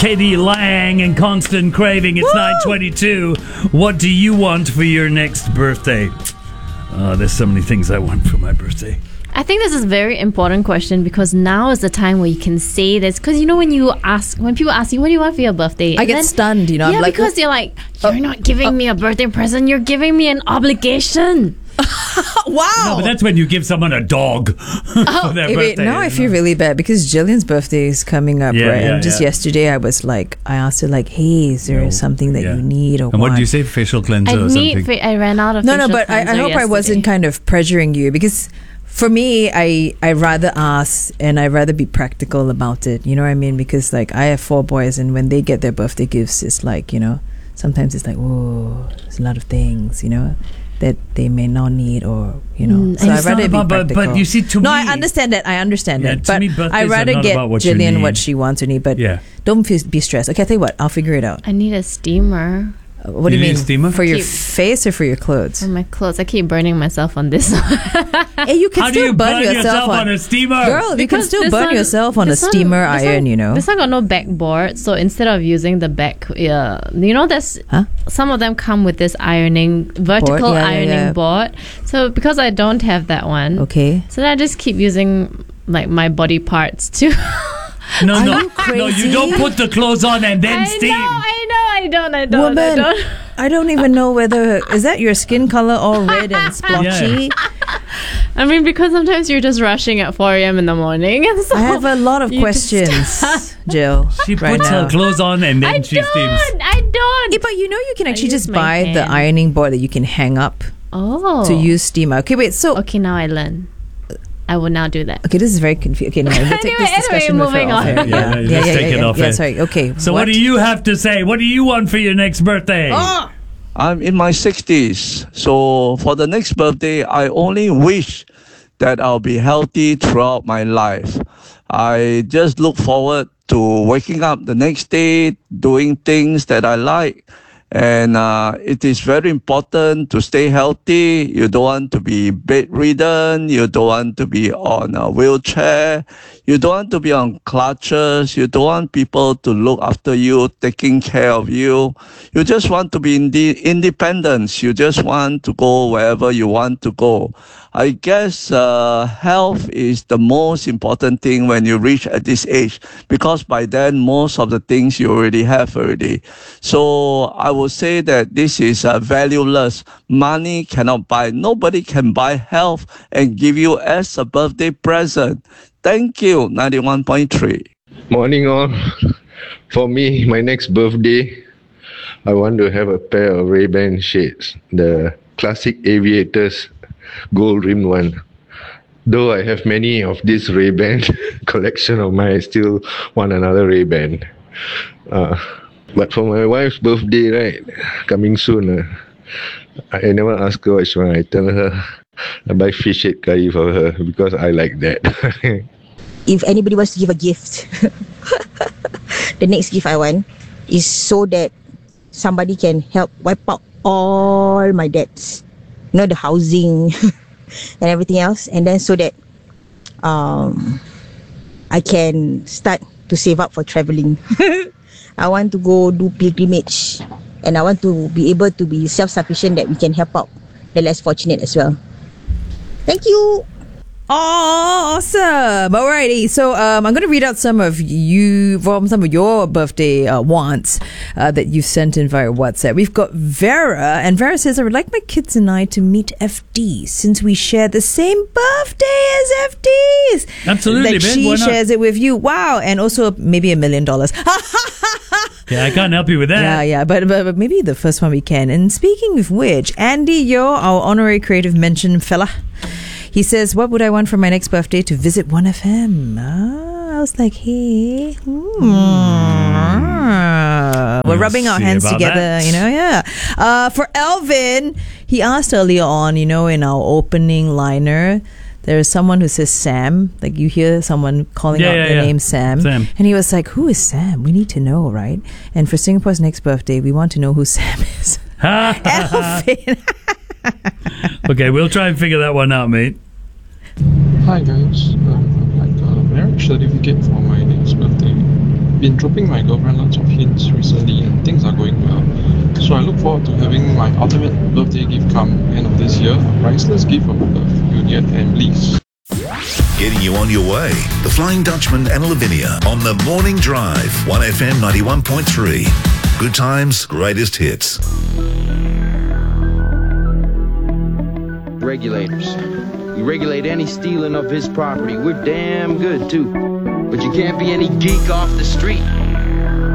Katie Lang and Constant Craving. It's 9:22. What do you want for your next birthday? There's so many things I want for my birthday. I think this is a very important question because now is the time where you can say this. Because when people ask you, what do you want for your birthday? I get stunned, Yeah, I'm like, because you're like, you're not giving me a birthday present, you're giving me an obligation. wow. No, but that's when you give someone a dog for their birthday. Now I feel really bad because Jillian's birthday is coming up, right? And just yesterday I asked her like, hey, is there something that you need or and what do you say? Facial cleanser or something? I ran out of facial but cleanser I hope yesterday. I wasn't kind of pressuring you because for me, I rather ask and I rather be practical about it. You know what I mean? Because like I have 4 boys and when they get their birthday gifts, it's like, sometimes it's like, whoa, there's a lot of things, that they may not need or, So I'd rather be practical. But you see, to me... No, I understand that. But I'd rather get Jillian what she wants or need. But don't be stressed. Okay, I'll tell you what. I'll figure it out. I need a steamer. What do you mean? Steamer? For your face or for your clothes? For my clothes. I keep burning myself on this. Hey, you can How still do you burn yourself on a steamer? Girl, you can still burn yourself on a steamer iron, This one got no backboard, so instead of using the back, there's some of them come with this vertical ironing board. So because I don't have that one, so then I just keep using like my body parts too. No, you don't put the clothes on and then steam. I don't. Woman, I don't even know whether is that your skin color all red and splotchy. I mean, because sometimes you're just rushing at 4 a.m. in the morning. And so I have a lot of questions, Jill. She puts her clothes on and then she steams. I don't. Yeah, but you can actually just buy the ironing board that you can hang up to use steamer. Okay, wait. So now I learn. I will now do that. Okay, this is very confusing. Okay, no, we'll take this discussion moving on. Let's take it off. Yeah, sorry. Okay. So what do you have to say? What do you want for your next birthday? I'm in my 60s. So for the next birthday, I only wish that I'll be healthy throughout my life. I just look forward to waking up the next day, doing things that I like. And it is very important to stay healthy. You don't want to be bedridden. You don't want to be on a wheelchair. You don't want to be on crutches. You don't want people to look after you, taking care of you. You just want to be independent. You just want to go wherever you want to go. I guess health is the most important thing when you reach at this age, because by then most of the things you already have already. So I would say that this is valueless. Money cannot buy. Nobody can buy health and give you as a birthday present. Thank you, 91.3. Morning all. For me, my next birthday, I want to have a pair of Ray-Ban shades, the classic aviators gold rimmed one. Though I have many of this Ray-Ban collection of mine, I still want another Ray-Ban. But for my wife's birthday, right, coming soon, I never ask her what she wants. I tell her I buy fish head curry for her because I like that. If anybody wants to give a gift, the next gift I want is so that somebody can help wipe out all my debts. The housing and everything else, and then so that I can start to save up for traveling. I want to go do pilgrimage, and I want to be able to be self-sufficient, that we can help out the less fortunate as well. Thank you. Oh, awesome. Alrighty. So I'm going to read out some of your birthday wants that you've sent in via WhatsApp. We've got Vera, and Vera says, I would like my kids and I to meet FD since we share the same birthday as FD's. Absolutely, like man. she shares it with you. Wow. And also maybe $1 million. Yeah, I can't help you with that. Yeah, but maybe the first one we can. And speaking of which, Andy Yo, our honorary creative mention fella, he says, what would I want for my next birthday? To visit 1FM. I was like, hey. We're rubbing our hands together, for Elvin, he asked earlier on, in our opening liner, there's someone who says Sam. Like you hear someone calling out their name Sam. And he was like, who is Sam? We need to know, right? And for Singapore's next birthday, we want to know who Sam is. Elvin. Okay, we'll try and figure that one out, mate. Hi guys, I'd like a marriage certificate for my next birthday. been dropping my girlfriend lots of hints recently and things are going well. So I look forward to having my ultimate birthday gift come end of this year, a priceless gift of love, union and bliss. Getting you on your way. The Flying Dutchman and Lavinia on the Morning Drive, 1FM 91.3. Good times, greatest hits. Regulators. We regulate any stealing of his property. We're damn good, too. But you can't be any geek off the street.